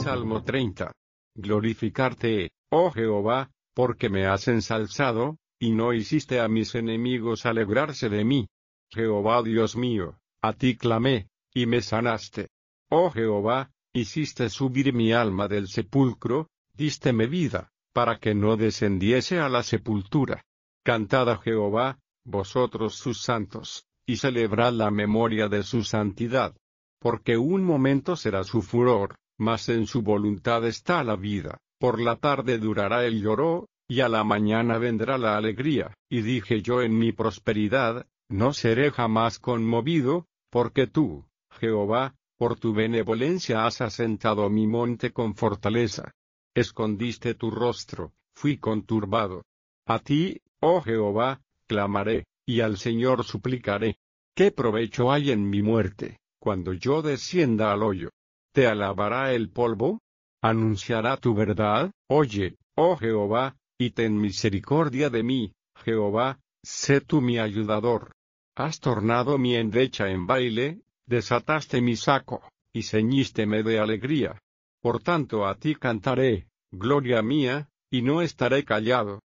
Salmo 30. Glorificarte, oh Jehová, porque me has ensalzado, y no hiciste a mis enemigos alegrarse de mí. Jehová Dios mío, a ti clamé, y me sanaste. Oh Jehová, hiciste subir mi alma del sepulcro, dísteme vida, para que no descendiese a la sepultura. Cantad a Jehová, vosotros sus santos, y celebrad la memoria de su santidad. Porque un momento será su furor, mas en su voluntad está la vida. Por la tarde durará el lloro, y a la mañana vendrá la alegría. Y dije yo en mi prosperidad, no seré jamás conmovido, porque tú, Jehová, por tu benevolencia has asentado mi monte con fortaleza. Escondiste tu rostro, fui conturbado. A ti, oh Jehová, clamaré, y al Señor suplicaré. ¿Qué provecho hay en mi muerte, cuando yo descienda al hoyo? ¿Te alabará el polvo? ¿Anunciará tu verdad? Oye, oh Jehová, y ten misericordia de mí, Jehová, sé tú mi ayudador. Has tornado mi endecha en baile, desataste mi saco, y ceñísteme de alegría. Por tanto a ti cantaré, gloria mía, y no estaré callado.